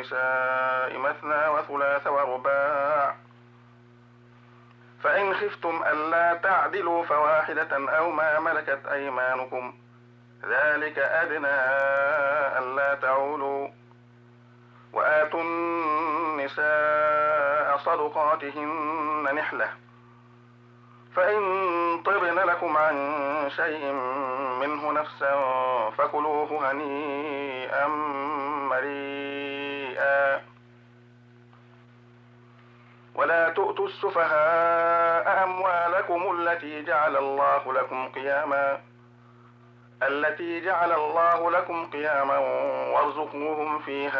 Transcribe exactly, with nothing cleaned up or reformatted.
النساء مثنى وثلاث ورباع، فإن خفتم ألا تعدلوا فواحدة أو ما ملكت أيمانكم ذلك أدنى ألا تعولوا. وآتوا النساء صدقاتهن نحلة، فإن طبن لكم عن شيء منه نفسا فكلوه هنيئا مريئا. ولا تؤتوا السفهاء أموالكم التي جعل الله لكم قياما التي جعل الله لكم قياما وارزقوهم فيها